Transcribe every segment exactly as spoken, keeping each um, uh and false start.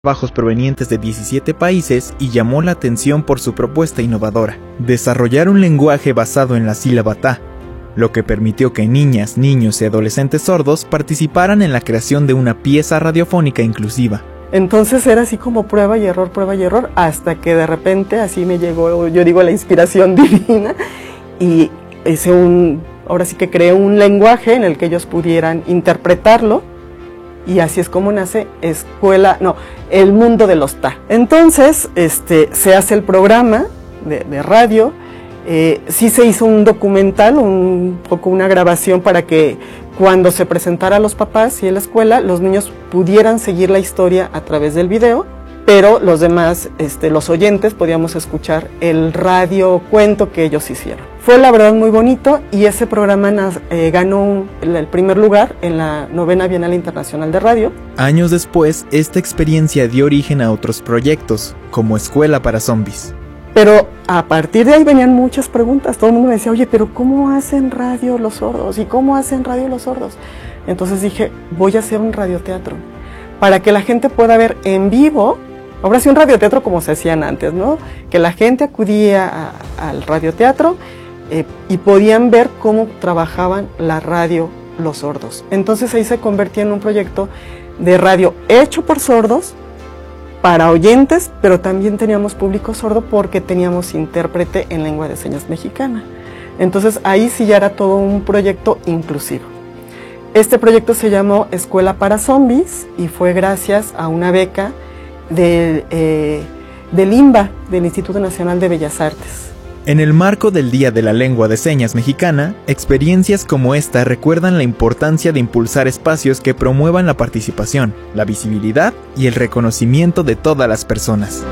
trabajos provenientes de diecisiete países y llamó la atención por su propuesta innovadora: desarrollar un lenguaje basado en la sílaba ta, lo que permitió que niñas, niños y adolescentes sordos participaran en la creación de una pieza radiofónica inclusiva. Entonces era así como prueba y error, prueba y error, hasta que de repente así me llegó, yo digo, la inspiración divina, y hice un, ahora sí que creé un lenguaje en el que ellos pudieran interpretarlo. Y así es como nace Escuela, no, El Mundo de los Ta. Entonces, este, se hace el programa de, de radio, eh, sí se hizo un documental, un poco una grabación para que cuando se presentara a los papás y en la escuela, los niños pudieran seguir la historia a través del video, pero los demás, este, los oyentes, podíamos escuchar el radio cuento que ellos hicieron. Fue la verdad muy bonito y ese programa eh, ganó el, el primer lugar en la novena Bienal Internacional de Radio. Años después, esta experiencia dio origen a otros proyectos, como Escuela para Zombies. Pero a partir de ahí venían muchas preguntas. Todo el mundo me decía, oye, pero ¿cómo hacen radio los sordos? ¿Y cómo hacen radio los sordos? Entonces dije, voy a hacer un radioteatro para que la gente pueda ver en vivo. Ahora sí, un radioteatro como se hacían antes, ¿no? Que la gente acudía a, al radioteatro eh, y podían ver cómo trabajaban la radio los sordos. Entonces ahí se convertía en un proyecto de radio hecho por sordos, para oyentes, pero también teníamos público sordo porque teníamos intérprete en lengua de señas mexicana. Entonces ahí sí ya era todo un proyecto inclusivo. Este proyecto se llamó Escuela para Zombies y fue gracias a una beca de, eh, del I N B A, del Instituto Nacional de Bellas Artes. En el marco del Día de la Lengua de Señas Mexicana, experiencias como esta recuerdan la importancia de impulsar espacios que promuevan la participación, la visibilidad y el reconocimiento de todas las personas.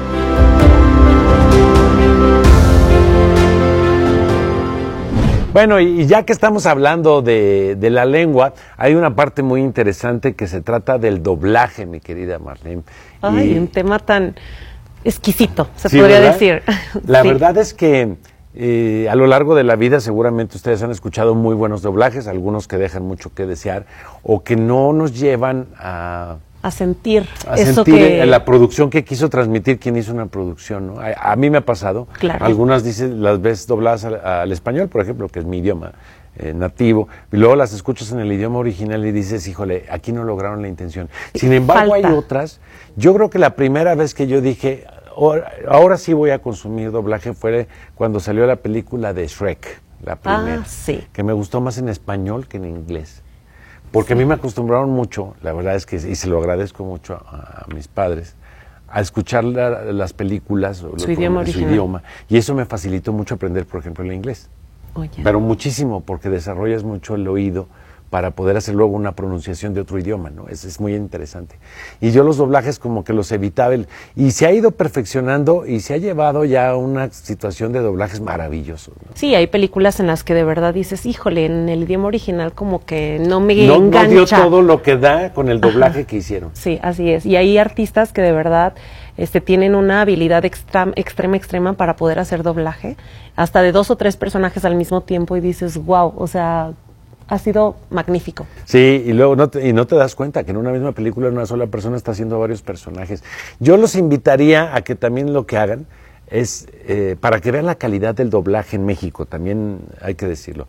Bueno, y ya que estamos hablando de, de la lengua, hay una parte muy interesante que se trata del doblaje, mi querida Marlene. Ay, y... un tema tan exquisito, se sí, podría ¿verdad? decir. La sí. verdad es que eh, a lo largo de la vida seguramente ustedes han escuchado muy buenos doblajes, algunos que dejan mucho que desear o que no nos llevan a... A sentir a eso sentir que... la producción que quiso transmitir quien hizo una producción, ¿no? A, a mí me ha pasado. Claro. Algunas dicen, las ves dobladas al, al español, por ejemplo, que es mi idioma eh, nativo, y luego las escuchas en el idioma original y dices, híjole, aquí no lograron la intención. Sin embargo, Falta. hay otras. Yo creo que la primera vez que yo dije, ahora, ahora sí voy a consumir doblaje, fue cuando salió la película de Shrek, la primera. Ah, sí. Que me gustó más en español que en inglés. Porque a mí me acostumbraron mucho, la verdad es que, y se lo agradezco mucho a, a mis padres, a escuchar la, las películas su lo, idioma en su original. idioma, y eso me facilitó mucho aprender, por ejemplo, el inglés. Oye. Pero muchísimo, porque desarrollas mucho el oído para poder hacer luego una pronunciación de otro idioma, ¿no? Es, es muy interesante. Y yo los doblajes como que los evitaba, el, y se ha ido perfeccionando y se ha llevado ya a una situación de doblajes maravillosos, ¿no? Sí, hay películas en las que de verdad dices, híjole, en el idioma original como que no me no, engancha. No dio todo lo que da con el doblaje Ajá. que hicieron. Sí, así es. Y hay artistas que de verdad este, tienen una habilidad extra, extrema, extrema para poder hacer doblaje, hasta de dos o tres personajes al mismo tiempo y dices, wow, o sea... ha sido magnífico. Sí, y luego no te, y no te das cuenta que en una misma película una sola persona está haciendo varios personajes. Yo los invitaría a que también lo que hagan es, eh, para que vean la calidad del doblaje en México, también hay que decirlo.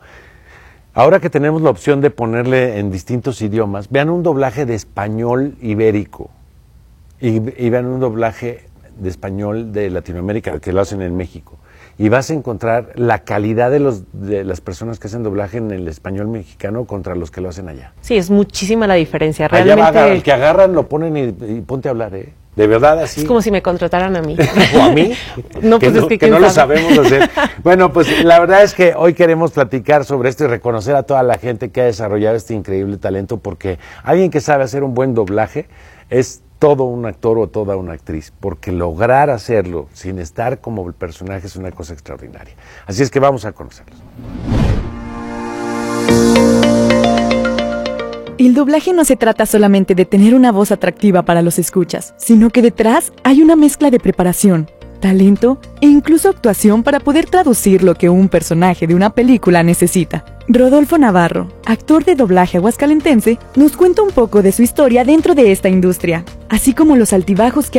Ahora que tenemos la opción de ponerle en distintos idiomas, vean un doblaje de español ibérico y, y vean un doblaje de español de Latinoamérica, que lo hacen en México. Y vas a encontrar la calidad de, los, de las personas que hacen doblaje en el español mexicano contra los que lo hacen allá. Sí, es muchísima la diferencia. Realmente... Allá va, el que agarran lo ponen y, y ponte a hablar, ¿eh? De verdad, así. Es como si me contrataran a mí. ¿O a mí? No, pues que es no, que, que no lo sabemos hacer. Bueno, pues la verdad es que hoy queremos platicar sobre esto y reconocer a toda la gente que ha desarrollado este increíble talento, porque alguien que sabe hacer un buen doblaje es todo un actor o toda una actriz, porque lograr hacerlo sin estar como el personaje es una cosa extraordinaria. Así es que vamos a conocerlos. El doblaje no se trata solamente de tener una voz atractiva para los escuchas, sino que detrás hay una mezcla de preparación, talento e incluso actuación para poder traducir lo que un personaje de una película necesita. Rodolfo Navarro, actor de doblaje aguascalentense, nos cuenta un poco de su historia dentro de esta industria, así como los altibajos que